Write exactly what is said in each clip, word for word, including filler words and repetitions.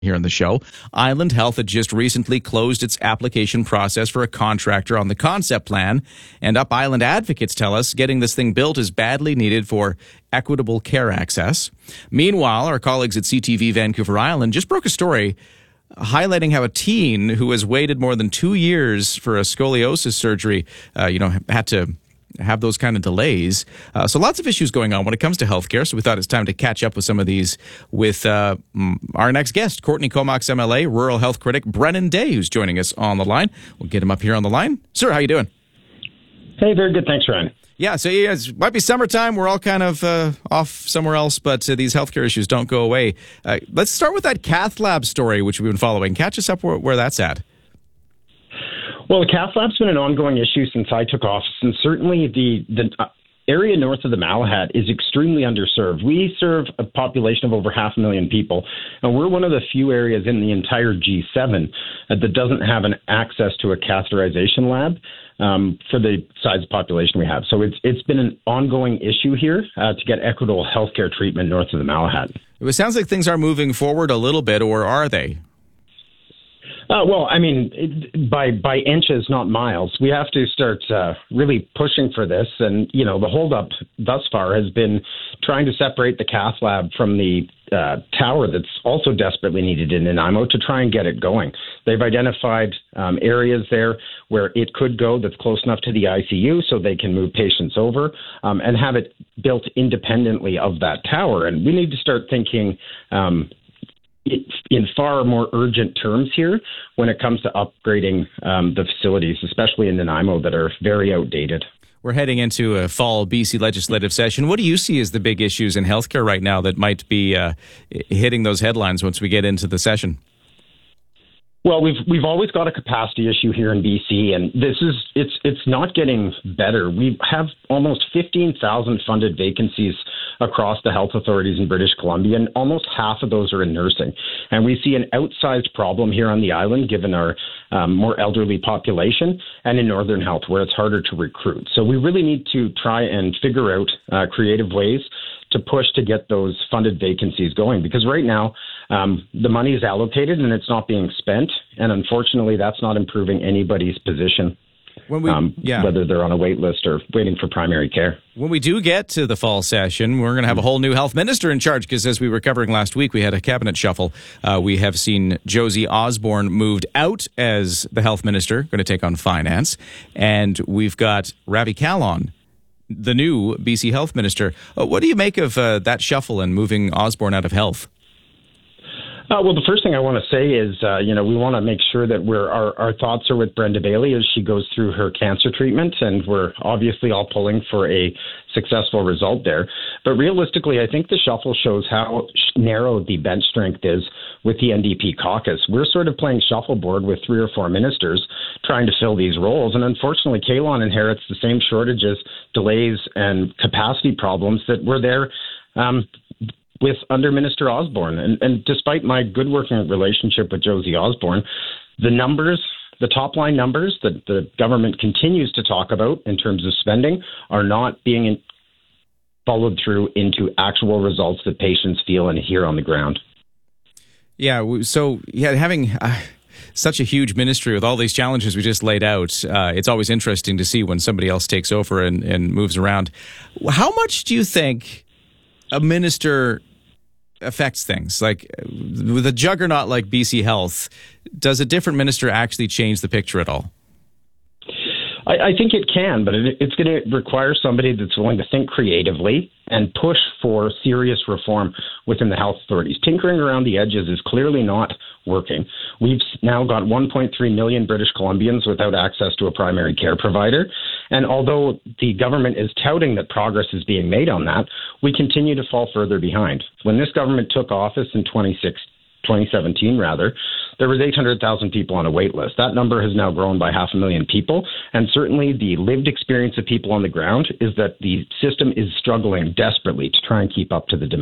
Here on the show, Island Health had just recently closed its application process for a contractor on the concept plan, and Up Island advocates tell us getting this thing built is badly needed for equitable care access. Meanwhile, our colleagues at C T V Vancouver Island just broke a story highlighting how a teen who has waited more than two years for a scoliosis surgery, uh, you know, had to have those kind of delays. Uh, so lots of issues going on when it comes to healthcare. So we thought it's time to catch up with some of these with uh, our next guest, Courtney Comox, M L A, rural health critic Brennan Day, who's joining us on the line. We'll get him up here on the line. Sir, how you doing? Hey, very good. Thanks, Ryan. Yeah, so yeah, it might be summertime. We're all kind of uh, off somewhere else, but uh, these healthcare issues don't go away. Uh, let's start with that cath lab story, which we've been following. Catch us up where, where that's at. Well, the cath lab's been an ongoing issue since I took office, and certainly the the area north of the Malahat is extremely underserved. We serve a population of over half a million people, and we're one of the few areas in the entire G seven that doesn't have an access to a catheterization lab um, for the size of population we have. So it's it's been an ongoing issue here uh, to get equitable healthcare treatment north of the Malahat. It sounds like things are moving forward a little bit, or are they? Uh, well, I mean, it, by by inches, not miles. We have to start uh, really pushing for this. And, you know, the holdup thus far has been trying to separate the cath lab from the uh, tower that's also desperately needed in Nanaimo to try and get it going. They've identified um, areas there where it could go that's close enough to the I C U so they can move patients over um, and have it built independently of that tower. And we need to start thinking um in far more urgent terms here when it comes to upgrading um, the facilities, especially in Nanaimo, that are very outdated. We're heading into a fall B C legislative session. What do you see as the big issues in healthcare right now that might be uh, hitting those headlines once we get into the session? Well, we've we've always got a capacity issue here in B C, and this is it's it's not getting better. We have almost fifteen thousand funded vacancies across the health authorities in British Columbia, and almost half of those are in nursing. And we see an outsized problem here on the island, given our um, more elderly population, and in Northern Health, where it's harder to recruit. So we really need to try and figure out uh, creative ways to push to get those funded vacancies going, because right now um, the money is allocated and it's not being spent, and unfortunately that's not improving anybody's position, when we, um, yeah. whether they're on a wait list or waiting for primary care. When we do get to the fall session, we're going to have a whole new health minister in charge, because as we were covering last week, we had a cabinet shuffle. Uh, we have seen Josie Osborne moved out as the health minister, going to take on finance, and we've got Ravi Kahlon, the new B C health minister. Uh, what do you make of uh, that shuffle and moving Osborne out of health? Uh, well, the first thing I want to say is, uh, you know, we want to make sure that we're our, our thoughts are with Brenda Bailey as she goes through her cancer treatment, and we're obviously all pulling for a successful result there. But realistically, I think the shuffle shows how narrow the bench strength is with the N D P caucus. We're sort of playing shuffleboard with three or four ministers trying to fill these roles, and unfortunately, Kahlon inherits the same shortages, delays, and capacity problems that were there Um, with under Minister Osborne. And, and despite my good working relationship with Josie Osborne, the numbers, the top line numbers that the government continues to talk about in terms of spending are not being in, followed through into actual results that patients feel and hear on the ground. Yeah, so yeah, having uh, such a huge ministry with all these challenges we just laid out, uh, it's always interesting to see when somebody else takes over and, and moves around. How much do you think a minister affects things? Like with a juggernaut like B C Health, does a different minister actually change the picture at all? I, I think it can, but it, it's going to require somebody that's willing to think creatively and push for serious reform within the health authorities. Tinkering around the edges is clearly not working. We've now got one point three million British Columbians without access to a primary care provider. And although the government is touting that progress is being made on that, we continue to fall further behind. When this government took office in twenty seventeen, rather, there was eight hundred thousand people on a wait list. That number has now grown by half a million people. And certainly the lived experience of people on the ground is that the system is struggling desperately to try and keep up to the demand.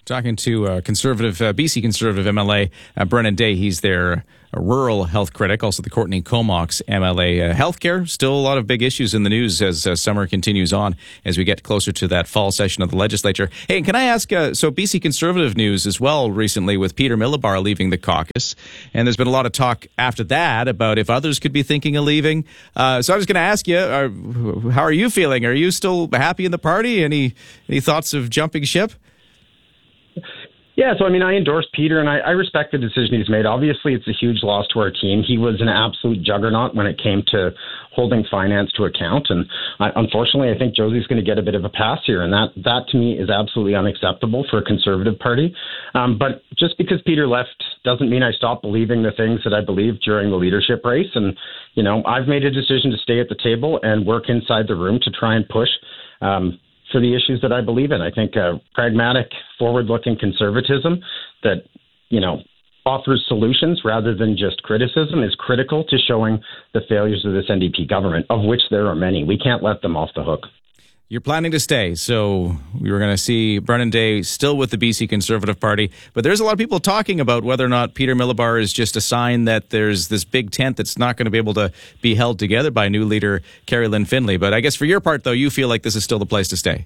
Talking to uh, conservative uh, B C Conservative M L A uh, Brennan Day. He's their uh, rural health critic, also the Courtney Comox M L A. Uh, healthcare, still a lot of big issues in the news as uh, summer continues on, as we get closer to that fall session of the legislature. Hey, can I ask, uh, so B C Conservative news as well recently with Peter Milobar leaving the caucus, and there's been a lot of talk after that about if others could be thinking of leaving. Uh, so I was going to ask you, are, how are you feeling? Are you still happy in the party? Any, any thoughts of jumping ship? Yeah, so I mean, I endorse Peter, and I, I respect the decision he's made. Obviously, it's a huge loss to our team. He was an absolute juggernaut when it came to holding finance to account, and I, unfortunately, I think Josie's going to get a bit of a pass here, and that, that to me is absolutely unacceptable for a Conservative party. Um, but just because Peter left doesn't mean I stop believing the things that I believed during the leadership race, and, you know, I've made a decision to stay at the table and work inside the room to try and push um for the issues that I believe in. I think uh, pragmatic, forward-looking conservatism that, you know, offers solutions rather than just criticism is critical to showing the failures of this N D P government, of which there are many. We can't let them off the hook. You're planning to stay, so we were going to see Brennan Day still with the B C Conservative Party. But there's a lot of people talking about whether or not Peter Milobar is just a sign that there's this big tent that's not going to be able to be held together by new leader Carrie Lynn Finlay. But I guess for your part, though, you feel like this is still the place to stay.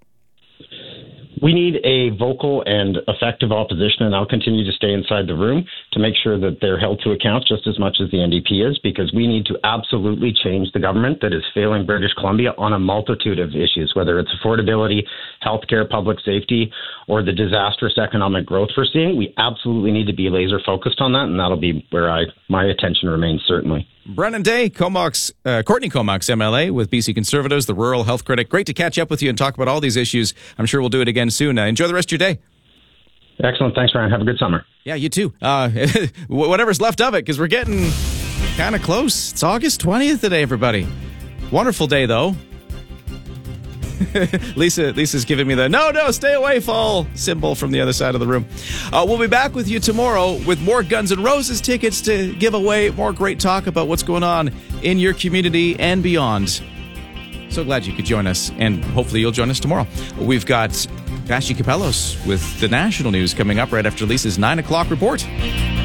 We need a vocal and effective opposition, and I'll continue to stay inside the room to make sure that they're held to account just as much as the N D P is, because we need to absolutely change the government that is failing British Columbia on a multitude of issues, whether it's affordability, healthcare, public safety, or the disastrous economic growth we're seeing. We absolutely need to be laser focused on that, and that'll be where I my attention remains, certainly. Brennan Day, Comox, uh, Courtney Comox M L A with B C Conservatives, the rural health critic. Great to catch up with you and talk about all these issues. I'm sure we'll do it again soon. Uh, enjoy the rest of your day. Excellent. Thanks, Ryan. Have a good summer. Yeah, you too. Uh, whatever's left of it, because we're getting kind of close. It's August twentieth today, everybody. Wonderful day, though. Lisa, Lisa's giving me the no, no, stay away, fall symbol from the other side of the room. Uh, we'll be back with you tomorrow with more Guns N' Roses tickets to give away, more great talk about what's going on in your community and beyond. So glad you could join us, and hopefully you'll join us tomorrow. We've got Vassy Kapelos with the national news coming up right after Lisa's nine o'clock report.